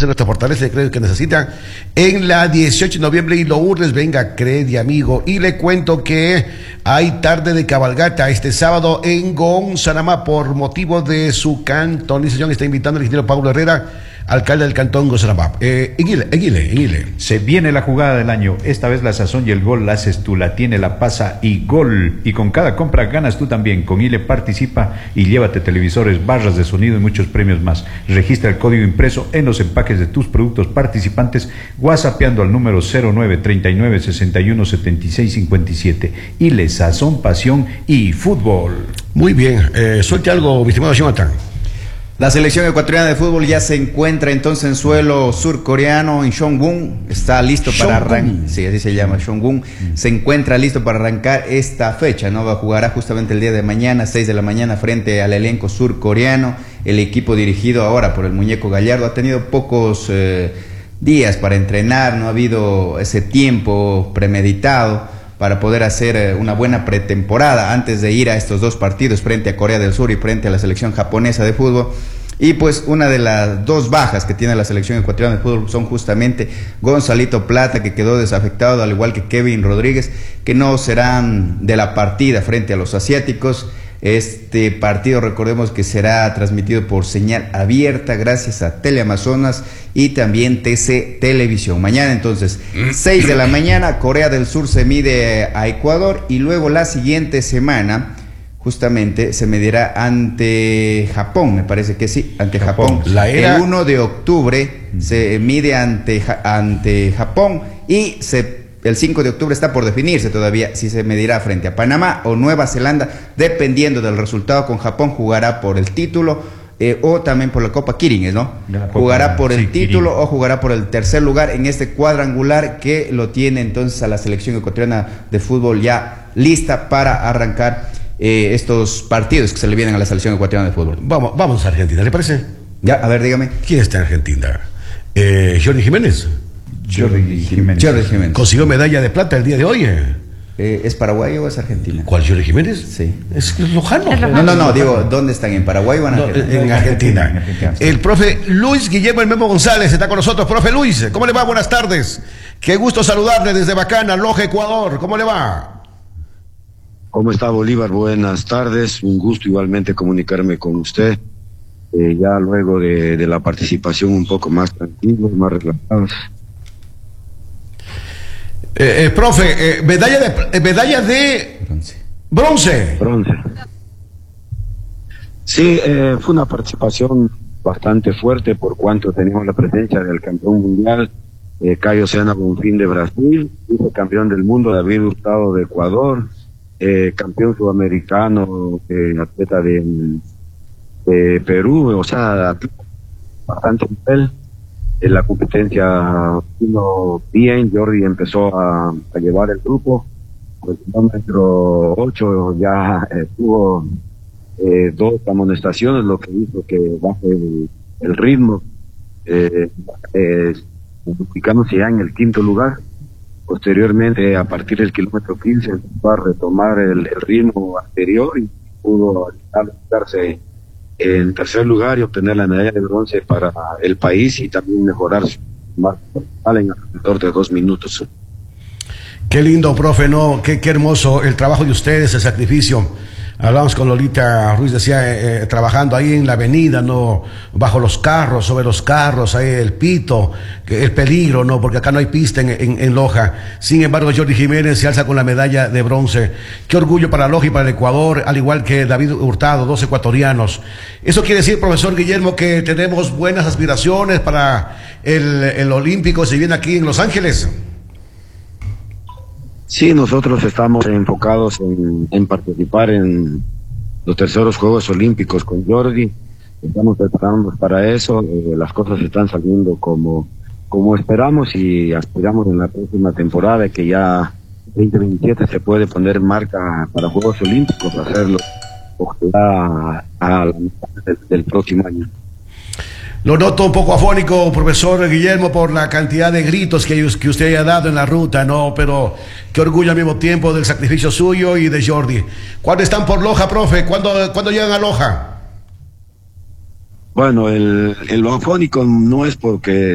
ser nuestra fortaleza de crédito que necesitan. En la 18 de noviembre y Lourdes, venga, Credi, amigo. Y le cuento que hay tarde de cabalgata este sábado en Gonzanamá por motivo de su cantonización. Está invitando al ingeniero Pablo Herrera, alcalde del cantón Gonzanamá. Enguile. Se viene la jugada del año. Esta vez la sazón y el gol la haces tú, la tiene, la pasa y gol. Y con cada compra ganas tú también. Con Ile participa y llévate televisores, barras de sonido y muchos premios más. Registra el código impreso en los empaques de tus productos participantes, whatsappeando al número 0939617657. Ile, sazón, pasión y fútbol. Muy bien. Suelte algo, mi estimado Jonathan. La selección ecuatoriana de fútbol ya se encuentra entonces en suelo surcoreano, en Chongwon. Está listo para arrancar. Sí, así se llama, Chongwon. Se encuentra listo para arrancar esta fecha, ¿no? Jugará justamente el día de mañana, 6 de la mañana, frente al elenco surcoreano. El equipo dirigido ahora por el muñeco Gallardo ha tenido pocos días para entrenar, no ha habido ese tiempo premeditado para poder hacer una buena pretemporada antes de ir a estos dos partidos frente a Corea del Sur y frente a la selección japonesa de fútbol. Y pues una de las dos bajas que tiene la selección ecuatoriana de fútbol son justamente Gonzalito Plata, que quedó desafectado, al igual que Kevin Rodríguez, que no serán de la partida frente a los asiáticos. Este partido, recordemos que será transmitido por señal abierta gracias a Teleamazonas y también TC Televisión. Mañana entonces, 6 de la mañana, Corea del Sur se mide a Ecuador y luego la siguiente semana justamente se medirá ante Japón, me parece que sí, ante Japón. El 1 de octubre se mide ante Japón y el 5 de octubre está por definirse todavía si se medirá frente a Panamá o Nueva Zelanda, dependiendo del resultado. Con Japón jugará por el título o también por la Copa Kirin, ¿no? Jugará por el título Kirin, o jugará por el tercer lugar en este cuadrangular que lo tiene entonces a la selección ecuatoriana de fútbol ya lista para arrancar estos partidos que se le vienen a la selección ecuatoriana de fútbol. Vamos a Argentina, ¿le parece? Ya, a ver, dígame. ¿Quién está en Argentina? Jordi Jiménez. Jordi Jiménez. Consiguió medalla de plata el día de hoy. ¿Es Paraguay o es Argentina? ¿Cuál, Jordi Jiménez? Sí. Es lojano. No, digo, ¿dónde están? ¿En Paraguay o en Argentina? En Argentina. El profe Luis Guillermo El Memo González está con nosotros. Profe Luis, ¿cómo le va? Buenas tardes. Qué gusto saludarle desde Bacana, Loja, Ecuador. ¿Cómo le va? ¿Cómo está, Bolívar? Buenas tardes. Un gusto igualmente comunicarme con usted. Ya luego de la participación un poco más tranquilos, más relajados. Profe, medalla de bronce. Sí, fue una participación bastante fuerte por cuanto teníamos la presencia del campeón mundial, Caio Sena Bonfim de Brasil, campeón del mundo David Hurtado de Ecuador, campeón sudamericano, atleta de Perú, o sea, bastante nivel. En la competencia vino bien, Jordi empezó a llevar el grupo, el kilómetro 8 ya tuvo 2 amonestaciones, lo que hizo que baje el ritmo, ubicándose ya en el 5º lugar. Posteriormente, a partir del kilómetro 15, empezó a retomar el ritmo anterior y pudo darse en tercer lugar y obtener la medalla de bronce para el país y también mejorar su marca personal en alrededor de 2 minutos. Qué lindo, profe, ¿no? Qué hermoso el trabajo de ustedes, el sacrificio. Hablamos con Lolita Ruiz, decía, trabajando ahí en la avenida, ¿no? Bajo los carros, sobre los carros, ahí el pito, el peligro, ¿no? Porque acá no hay pista en Loja. Sin embargo, Jordi Jiménez se alza con la medalla de bronce. Qué orgullo para Loja y para el Ecuador, al igual que David Hurtado, 2 ecuatorianos. Eso quiere decir, profesor Guillermo, que tenemos buenas aspiraciones para el Olímpico, si viene aquí en Los Ángeles. Sí, nosotros estamos enfocados en participar en los terceros Juegos Olímpicos con Jordi. Estamos preparándonos para eso. Las cosas están saliendo como esperamos y aspiramos en la próxima temporada que ya 2027 se puede poner marca para Juegos Olímpicos, hacerlo ojalá a la mitad del próximo año. Lo noto un poco afónico, profesor Guillermo, por la cantidad de gritos que usted haya dado en la ruta, ¿no? Pero qué orgullo al mismo tiempo del sacrificio suyo y de Jordi. ¿Cuándo están por Loja, profe? ¿Cuándo llegan a Loja? Bueno, el afónico no es porque